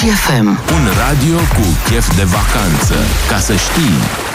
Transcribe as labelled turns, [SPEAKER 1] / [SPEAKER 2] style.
[SPEAKER 1] DGFM.
[SPEAKER 2] Un radio cu chef de vacanță. Ca să știi.